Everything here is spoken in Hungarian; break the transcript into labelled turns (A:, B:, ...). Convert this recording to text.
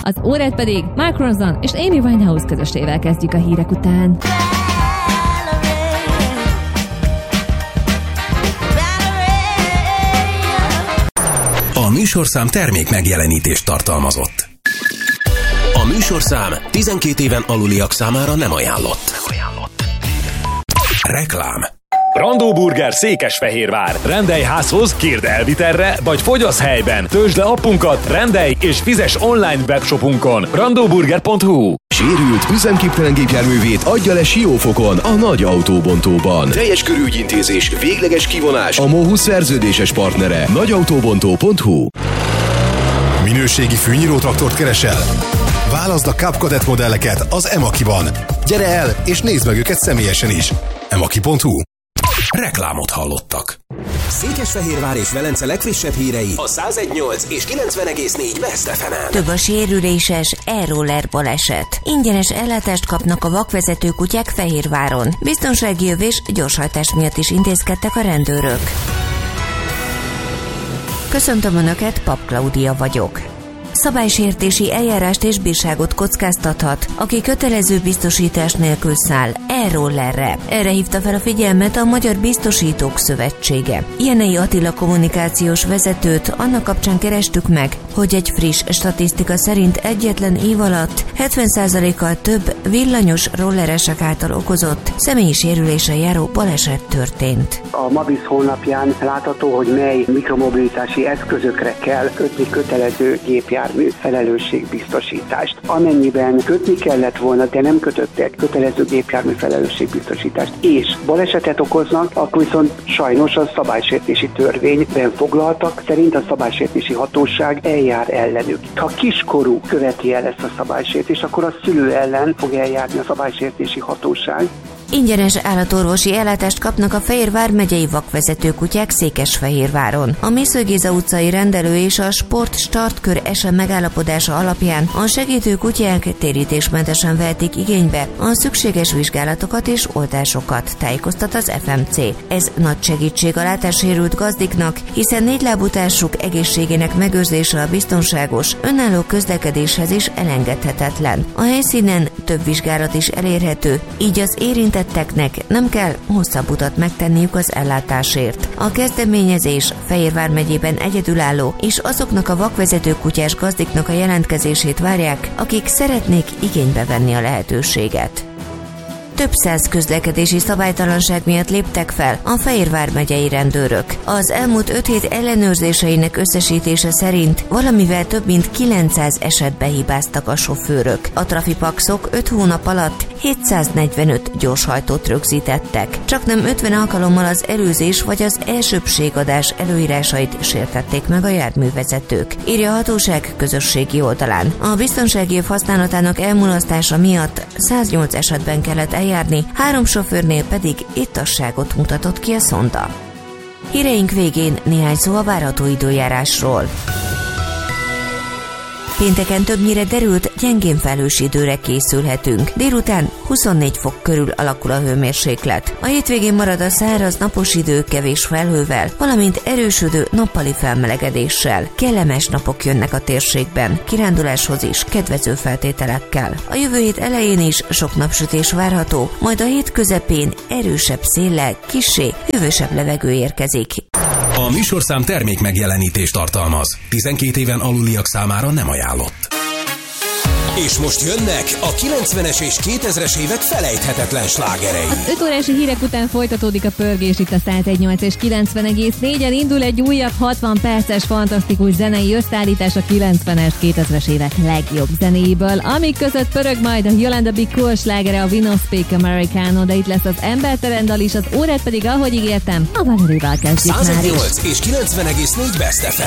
A: az órát pedig Mark Ronson és Amy Winehouse közösével kezdjük a hírek után.
B: A műsorszám termék megjelenítést tartalmazott. A műsorszám 12 éven aluliak számára nem ajánlott. Reklám.
C: Brandó Burger Székesfehérvár. Rendelj házhoz, kérd elvitelre, vagy fogyasz helyben. Töltsd le appunkat, rendelj és fizes online webshopunkon. brandoburger.hu.
D: Sérült, üzemképtelen gépjárművét adja le Siófokon, a nagy autóbontóban. Teljes körű ügyintézés, végleges kivonás, a MOHUS szerződéses partnere. nagyautóbontó.hu.
E: Minőségi fűnyírótraktort keresel? Válaszd a Cup Cadet modelleket az Emaki-ban. Gyere el, és nézd meg őket személyesen is. Emaki.hu.
B: Reklámot hallottak. Székesfehérvár és Velence legfrissebb hírei a 101.8 és 90.4 Best FM-en.
F: Több a sérüléses e-roller baleset. Ingyenes ellátást kapnak a vakvezető kutyák Fehérváron. Biztonsági jövés, gyorshajtás miatt is intézkedtek a rendőrök. Köszöntöm Önöket, Pap Klaudia vagyok. Szabálysértési eljárást és bírságot kockáztathat, aki kötelező biztosítás nélkül száll e-rollerre. Erre hívta fel a figyelmet a Magyar Biztosítók Szövetsége. Jenei Attila kommunikációs vezetőt annak kapcsán kerestük meg, hogy egy friss statisztika szerint egyetlen év alatt 70%-kal több villanyos rolleresek által okozott személyi sérüléssel járó baleset történt.
G: A MABISZ honlapján látható, hogy mely mikromobilitási eszközökre kell kötni kötelező gépjármű felelősségbiztosítást. Amennyiben kötni kellett volna, de nem kötöttek kötelező gépjármű felelősségbiztosítást, és balesetet okoznak, akkor viszont sajnos a szabálysértési törvényben foglaltak szerint a szabálysértési hatóság eljár ellenük. Ha kiskorú követi el ezt a szabálysértést, akkor a szülő ellen fog eljárni a szabálysértési hatóság.
F: Ingyenes állatorvosi ellátást kapnak a Fehérvár megyei vakvezető kutyák Székesfehérváron. A Mészöly Géza utcai rendelő és a Sport Startkör SM megállapodása alapján a segítő kutyák térítésmentesen vehetik igénybe a szükséges vizsgálatokat és oltásokat, tájékoztat az FMC. Ez nagy segítség a látássérült gazdiknak, hiszen négylábú társuk egészségének megőrzése a biztonságos, önálló közlekedéshez is elengedhetetlen. A helyszínen több vizsgálat is elérhető, így az érintetteknek nem kell hosszabb utat megtenniük az ellátásért. A kezdeményezés Fehérvár megyében egyedülálló, és azoknak a vakvezető kutyás gazdiknak a jelentkezését várják, akik szeretnék igénybe venni a lehetőséget. Több száz közlekedési szabálytalanság miatt léptek fel a Fehérvár megyei rendőrök. Az elmúlt 5 hét ellenőrzéseinek összesítése szerint valamivel több mint 900 esetbe hibáztak a sofőrök. A trafipaxok 5 hónap alatt 745 gyorshajtót rögzítettek. Csaknem 50 alkalommal az előzés vagy az elsőbbségadás előírásait sértették meg a járművezetők, írja a hatóság közösségi oldalán. A biztonsági év használatának elmulasztása miatt 108 esetben kellett eljárni, 3 sofőrnél pedig ittasságot mutatott ki a szonda. Híreink végén néhány szó a várható időjárásról. Pénteken többnyire derült, gyengén felhős időre készülhetünk. Délután 24 fok körül alakul a hőmérséklet. A hétvégén marad a száraz napos idő kevés felhővel, valamint erősödő nappali felmelegedéssel. Kellemes napok jönnek a térségben, kiránduláshoz is kedvező feltételekkel. A jövő hét elején is sok napsütés várható, majd a hét közepén erősebb széllel, kissé hűvösebb levegő érkezik.
B: A műsorszám termék megjelenítést tartalmaz. 12 éven aluliak számára nem ajánlott. És most jönnek a 90-es és 2000-es évek felejthetetlen slágerei.
A: Az 5 órási hírek után folytatódik a pörgés itt a 101.8 és 90.4-en indul egy újabb 60 perces fantasztikus zenei összeállítás a 90-es, 2000-es évek legjobb zenéiből, amik között pörög majd a Yolanda Be Cool slágere, a We Don't Speak Americano, de itt lesz az embertelen dal is, az órát pedig, ahogy ígértem, a Valerival kezdjük már is.
B: 101.8 és 90.4 Best FM.